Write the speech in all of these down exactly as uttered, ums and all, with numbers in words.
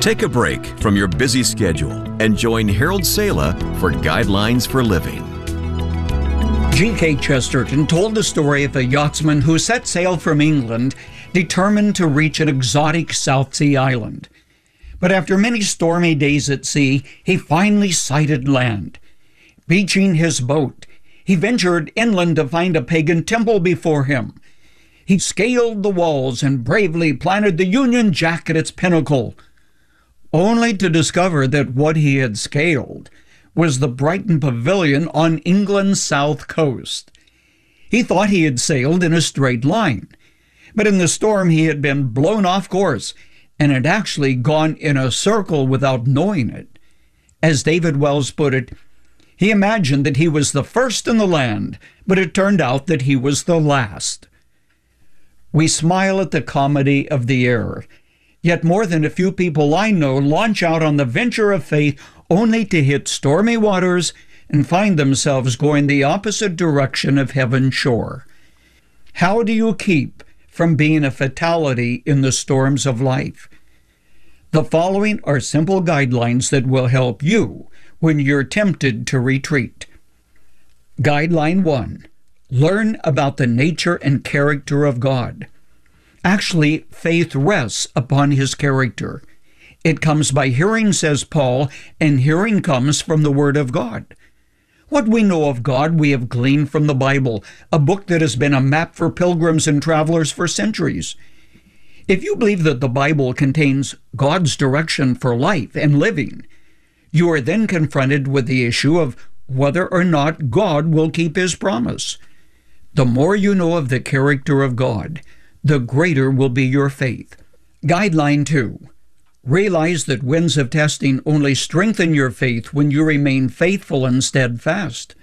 Take a break from your busy schedule and join Harold Sala for Guidelines for Living. G K Chesterton told the story of a yachtsman who set sail from England, determined to reach an exotic South Sea island. But after many stormy days at sea, he finally sighted land. Beaching his boat, he ventured inland to find a pagan temple before him. He scaled the walls and bravely planted the Union Jack at its pinnacle, only to discover that what he had scaled was the Brighton Pavilion on England's south coast. He thought he had sailed in a straight line, but in the storm he had been blown off course and had actually gone in a circle without knowing it. As David Wells put it, he imagined that he was the first in the land, but it turned out that he was the last. We smile at the comedy of the air, yet more than a few people I know launch out on the venture of faith only to hit stormy waters and find themselves going the opposite direction of heaven's shore. How do you keep from being a fatality in the storms of life? The following are simple guidelines that will help you when you're tempted to retreat. Guideline one. Learn about the nature and character of God. Actually, faith rests upon his character. It comes by hearing, says Paul, and hearing comes from the Word of God. What we know of God we have gleaned from the Bible, a book that has been a map for pilgrims and travelers for centuries. If you believe that the Bible contains God's direction for life and living, you are then confronted with the issue of whether or not God will keep his promise. The more you know of the character of God, the greater will be your faith. Guideline two. Realize that winds of testing only strengthen your faith when you remain faithful and steadfast.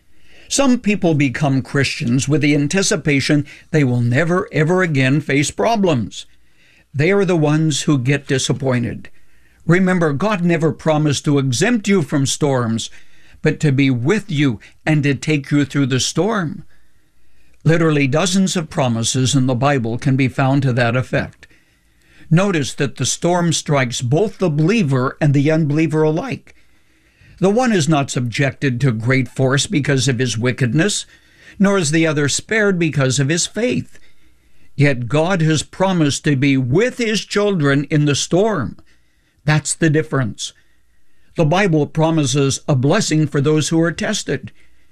Some people become Christians with the anticipation they will never, ever again face problems. They are the ones who get disappointed. Remember, God never promised to exempt you from storms, but to be with you and to take you through the storm. Literally dozens of promises in the Bible can be found to that effect. Notice that the storm strikes both the believer and the unbeliever alike. The one is not subjected to great force because of his wickedness, nor is the other spared because of his faith. Yet God has promised to be with his children in the storm. That's the difference. The Bible promises a blessing for those who are tested.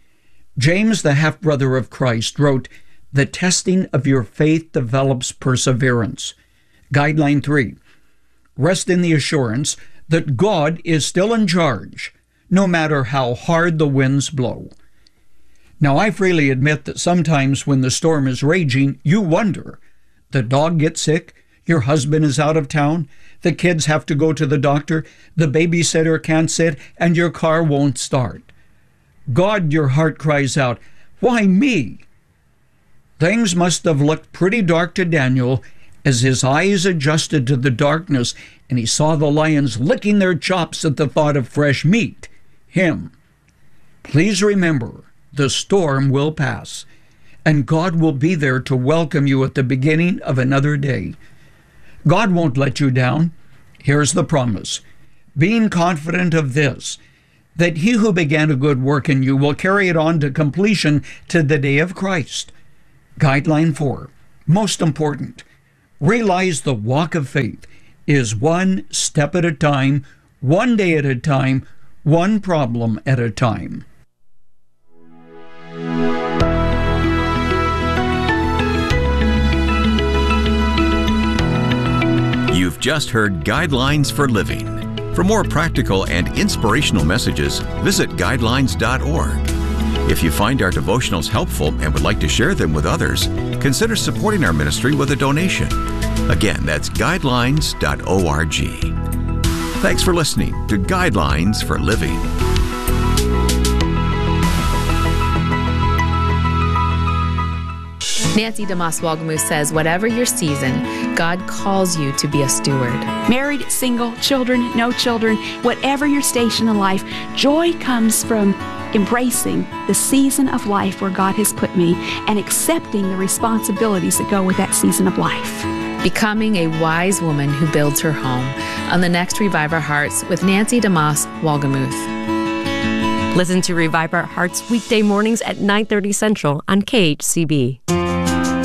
James, the half-brother of Christ, wrote, "The testing of your faith develops perseverance." Guideline three. Rest in the assurance that God is still in charge, no matter how hard the winds blow. Now, I freely admit that sometimes when the storm is raging, you wonder. The dog gets sick, your husband is out of town, the kids have to go to the doctor, the babysitter can't sit, and your car won't start. God, your heart cries out, "Why me?" Things must have looked pretty dark to Daniel as his eyes adjusted to the darkness and he saw the lions licking their chops at the thought of fresh meat, him. Please remember, the storm will pass, and God will be there to welcome you at the beginning of another day. God won't let you down. Here's the promise. Being confident of this, that he who began a good work in you will carry it on to completion to the day of Christ. Guideline four, most important, realize the walk of faith is one step at a time, one day at a time, one problem at a time. You've just heard Guidelines for Living. For more practical and inspirational messages, visit guidelines dot org. If you find our devotionals helpful and would like to share them with others, consider supporting our ministry with a donation. Again, that's guidelines dot org. Thanks for listening to Guidelines for Living. Nancy DeMoss-Wolgemuth says, whatever your season, God calls you to be a steward. Married, single, children, no children, whatever your station in life, joy comes from embracing the season of life where God has put me and accepting the responsibilities that go with that season of life. Becoming a wise woman who builds her home. on the next Revive Our Hearts with Nancy DeMoss Wolgemuth. Listen to Revive Our Hearts weekday mornings at nine thirty Central on K H C B.